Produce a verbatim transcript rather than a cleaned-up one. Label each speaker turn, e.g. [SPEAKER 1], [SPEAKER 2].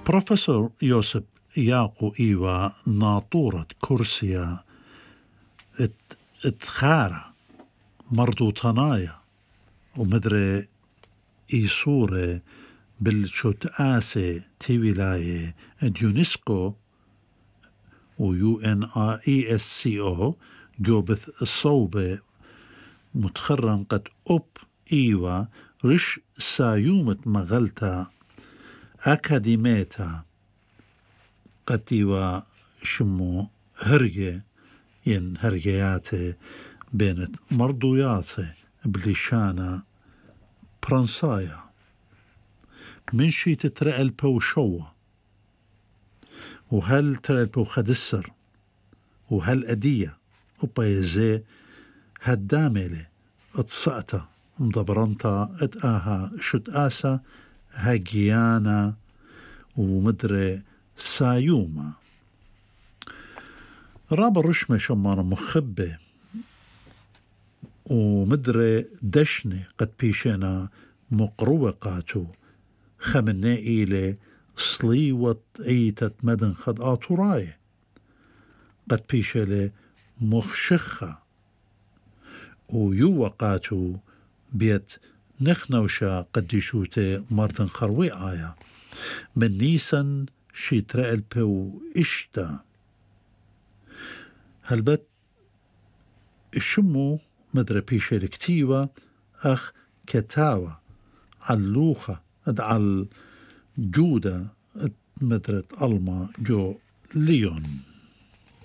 [SPEAKER 1] بروفيسور يوسف ياقو إيوا ناطورة كرسيا ات اتخارة مردو طنايا ومدري إي صورة بالشوت آسي تي ولاية اليونسكو ويو ان اي اس سي او جوبث الصوبة متخرن قد أب إيوا رش سايومة مغلتا أكاديميتا قد إيوا شمو هرجة ين هرجياتي بينت مرضوياتي بلشانة برنسايا من شي تترقل بو شوة وهل ترقل بو خدسر وهل أدية وبايزي هداملي اتصأتا مدبرنتا اتآها شد آسا هاجيانا ومدري سايوما رابا رشمة شمانا مخبة ومدري دشني قد بيشنا مقروقاتو خمنا إلي صليوة عيتة مدن خد آتوراي قد بيشلي مخشخة ويوقاتو بيت نخنوشا قد يشوتي مردن خروي آيا من نيسان شي ترقل بو إشتا هلبت الشمو مدري بيشي الكتيوة أخ كتاوة علوخة على جودة مدرة ألما جو ليون